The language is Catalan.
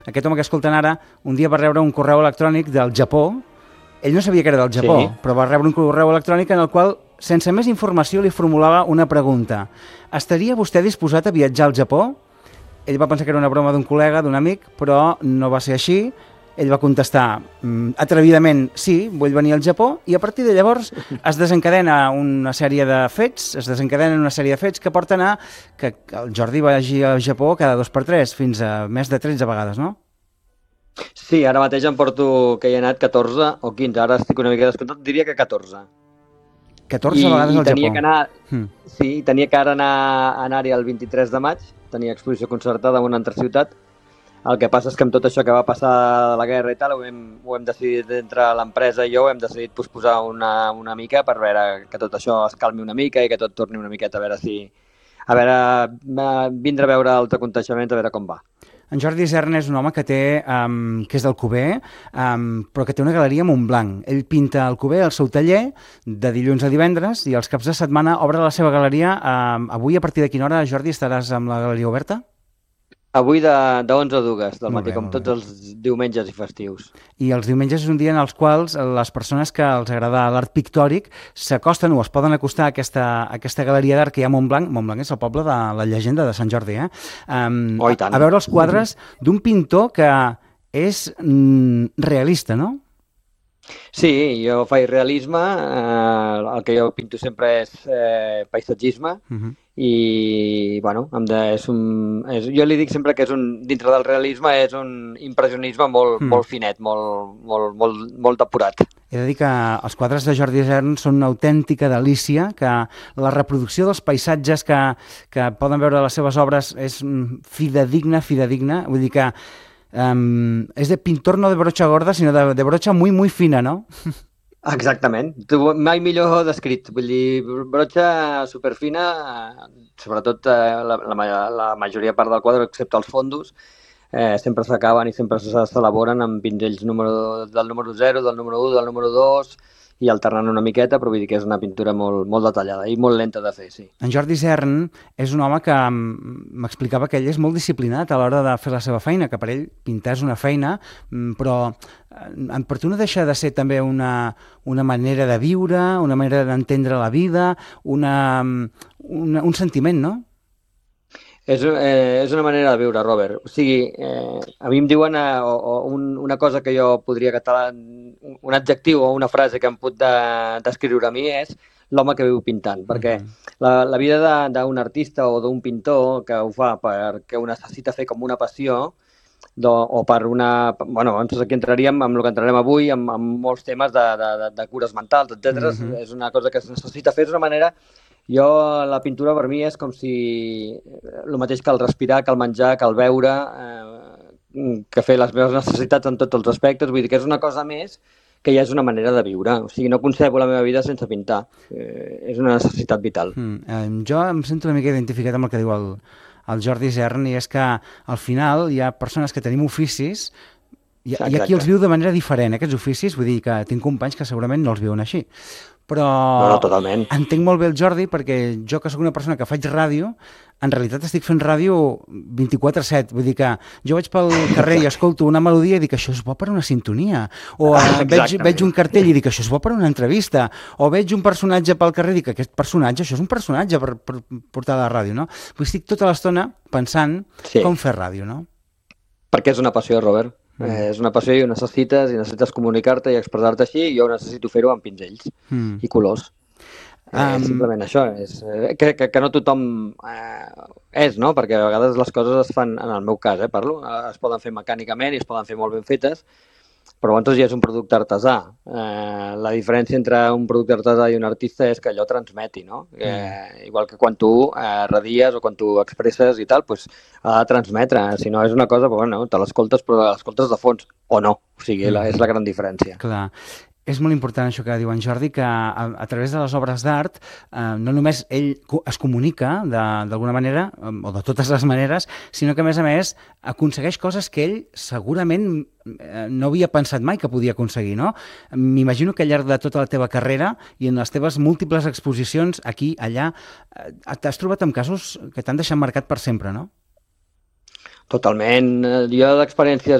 Aquest home que escolten ara, un dia va rebre un correu electrònic del Japó. Ell no sabia que era del Japó, però va rebre un correu electrònic en el qual, sense més informació, li formulava una pregunta. Estaria vostè disposat a viatjar al Japó? Ell va pensar que era una broma d'un col·lega, d'un amic, però no va ser així. Ell va contestar atrevidament, sí, vull venir al Japó, i a partir de llavors es desencadena una sèrie de fets, que porten a que el Jordi vagi al Japó cada 2x3, fins a més de 13 vegades, no? Sí, ara mateix em porto que hi he anat 14 o 15, ara estic una mica descomptat, diria que 14. 14 vegades al Japó. Tenia que ara anar-hi el 23 de maig, tenia exposició concertada en una altra ciutat. El que passa és que amb tot això que va passar la guerra i tal, ho hem decidit entre l'empresa i jo, hem decidit posposar una mica per veure que tot això es calmi una mica i que tot torni una miqueta, vindre a veure els aconteixements, a veure com va. En Jordi Isern és un home que és d'Alcover, però que té una galeria a Montblanc. Ell pinta a Alcover al seu taller de dilluns a divendres i els caps de setmana obre la seva galeria. Avui, a partir de quina hora, Jordi, estaràs amb la galeria oberta? Avui de 11 a 2 del matí, com tots els diumenges i festius. I els diumenges és un dia en els quals les persones que els agrada l'art pictòric s'acosten o es poden acostar a aquesta galeria d'art que hi ha a Montblanc. Montblanc és el poble de la llegenda de Sant Jordi, i tant. A veure els quadres d'un pintor que és realista, no? Sí, jo faig realisme, el que jo pinto sempre és paisatgisme, i bueno, jo li dic sempre que dintre del realisme és un impressionisme molt finet, molt depurat. He de dir que els quadres de Jordi Isern són una autèntica delícia, que la reproducció dels paisatges que poden veure a les seves obres és fidedigna, vull dir que és de pintor no de brocha gorda, sinó de brocha muy fina, no? Exactament, mai millor descrit, vull dir, brocha superfina, sobretot la majoria part del quadre, excepte els fondos, sempre s'acaben i sempre s'elaboren amb pinzells del número 0, del número 1, del número 2, i alternant una miqueta, però vull dir que és una pintura molt detallada i molt lenta de fer, sí. En Jordi Isern és un home que m'explicava que ell és molt disciplinat a l'hora de fer la seva feina, que per ell pintar és una feina, però per tu no deixa de ser també una manera de viure, una manera d'entendre la vida, un sentiment, no? És una manera de viure, Robert. O sigui, a mi em diuen una cosa que jo podria català, un adjectiu o una frase que em pot descriure a mi és l'home que viu pintant, perquè la vida d'un artista o d'un pintor que ho fa perquè ho necessita fer com una passió, o per una... Bueno, aquí entraríem amb el que entrarem avui, amb molts temes de cures mentals, etc. És una cosa que es necessita fer, és una manera... La pintura per mi és com si el mateix que el respirar, que el menjar, que el beure, que fer les meves necessitats en tots els aspectes. Vull dir que és una cosa més que ja és una manera de viure. O sigui, no concebo la meva vida sense pintar. És una necessitat vital. Jo em sento una mica identificat amb el que diu el Jordi Isern, i és que al final hi ha persones que tenim oficis i aquí els viu de manera diferent, aquests oficis. Vull dir que tinc companys que segurament no els viuen així. Però entenc molt bé el Jordi, perquè jo, que sóc una persona que faig ràdio, en realitat estic fent ràdio 24/7. Vull dir que jo vaig pel carrer i escolto una melodia i dic, això és bo per una sintonia. O veig un cartell i dic, això és bo per una entrevista. O veig un personatge pel carrer i dic, aquest personatge, això és un personatge per portar a la ràdio, no? Vull dir, tota l'estona pensant com fer ràdio, no? Perquè és una passió, Robert. És una passió i ho necessites comunicar-te i expressar-te així, i jo necessito fer-ho amb pinzells i colors. Simplement això, que no tothom és, no? Perquè a vegades les coses es fan, en el meu cas, parlo, es poden fer mecànicament i es poden fer molt ben fetes, però llavors ja és un producte artesà. La diferència entre un producte artesà i un artista és que allò transmeti, no? Igual que quan tu radies o quan tu expresses i tal, doncs ha de transmetre. Si no és una cosa, bueno, te l'escoltes, però l'escoltes de fons, o no. O sigui, és la gran diferència. Clar. És molt important això que diu en Jordi, que a través de les obres d'art no només ell es comunica d'alguna manera, o de totes les maneres, sinó que a més aconsegueix coses que ell segurament no havia pensat mai que podia aconseguir, no? M'imagino que al llarg de tota la teva carrera i en les teves múltiples exposicions aquí, allà, t'has trobat amb casos que t'han deixat marcat per sempre, no? Totalment. Jo d'experiències